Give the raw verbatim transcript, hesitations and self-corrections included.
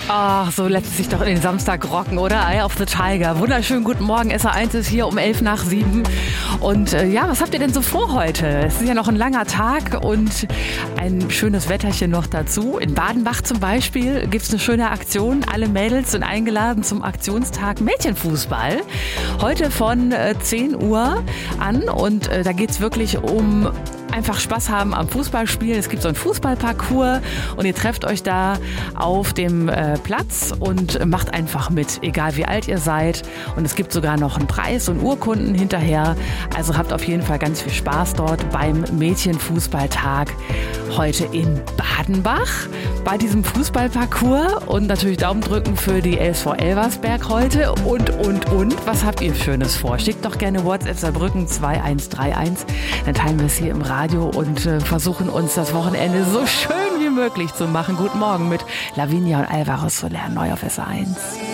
Ach, so lässt sich doch in den Samstag rocken, oder? Eye of the Tiger. Wunderschönen guten Morgen. S R eins ist hier um elf nach sieben. Und äh, ja, was habt ihr denn so vor heute? Es ist ja noch ein langer Tag und ein schönes Wetterchen noch dazu. In Badenbach zum Beispiel gibt es eine schöne Aktion. Alle Mädels sind eingeladen zum Aktionstag Mädchenfußball. Heute von äh, zehn Uhr an. Und äh, da geht es wirklich um einfach Spaß haben am Fußballspielen. Es gibt so einen Fußballparcours und ihr trefft euch da auf dem äh, Platz und macht einfach mit, egal wie alt ihr seid. Und es gibt sogar noch einen Preis und Urkunden hinterher. Also habt auf jeden Fall ganz viel Spaß dort beim Mädchenfußballtag heute in Badenbach bei diesem Fußballparcours und natürlich Daumen drücken für die L S V Elversberg heute und, und, und. Was habt ihr Schönes vor? Schickt doch gerne WhatsApp Saarbrücken zwei eins drei eins. Dann teilen wir es hier im Radio und äh, versuchen uns das Wochenende so schön wie möglich zu machen. Guten Morgen mit Lavinia und Alvaro Soler, neu auf S R eins.